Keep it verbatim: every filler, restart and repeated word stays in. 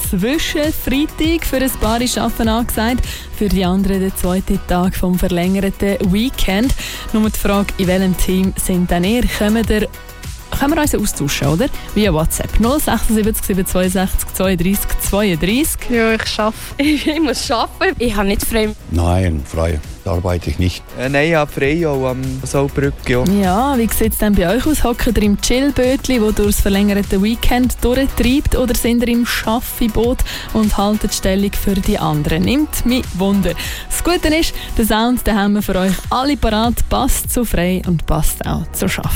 zwischen Freitag für ein paar Arbeiten angesagt, für die anderen der zweite Tag vom verlängerten Weekend. Nur die Frage, in welchem Team sind denn ihr? Kommen ihr Können wir uns austauschen, oder? Via WhatsApp null sechs sieben sieben zwei sechs zwei drei zwei drei. Ja, ich arbeite. Ich muss arbeiten. Ich habe nicht frei. Nein, frei. Da arbeite ich nicht. Äh, nein, ich habe frei auch am Saubrücke. Ja. Ja, wie sieht es denn bei euch aus? Hockt ihr im Chillbötli, das durch das verlängerte Weekend durchtreibt, oder sind ihr im Schaffiboot und haltet Stellung für die anderen? Nimmt mich Wunder. Das Gute ist, den Sound den haben wir für euch alle parat. Passt zu frei und passt auch zu Schaffen.